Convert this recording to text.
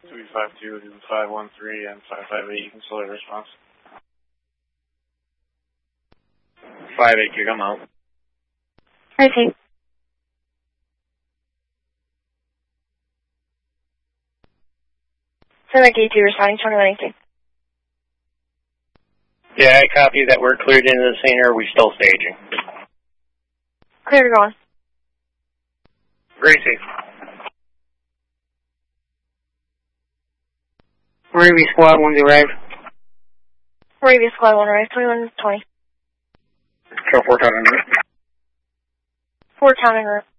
352 to 513 and 558, you can slow your response. 58, you come out. Okay. Select D2 responding 2118. Yeah, I copy that we're cleared into the scene, or are we still staging? Clear to go on. Gracie. Raby Squad 1 arrived. Raby Squad 1 arrived, 2120. Show 4 town en route. 4 town en route.